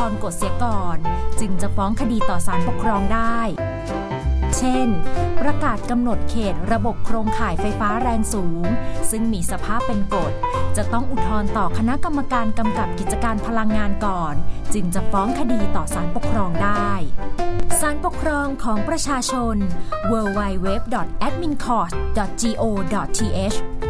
รณ์กฎเสียก่อนจึงจะฟ้องคดีต่อศาลปกครองได้เช่นประกาศกำหนดเขตระบบโครงข่ายไฟฟ้าแรงสูงซึ่งมีสภาพเป็นกฎจะต้องอุทธรณ์ต่อคณะกรรมการกำกับกิจการพลังงานก่อนจึงจะฟ้องคดีต่อศาลปกครองได้ศาลปกครองของประชาชน www.admincourt.go.th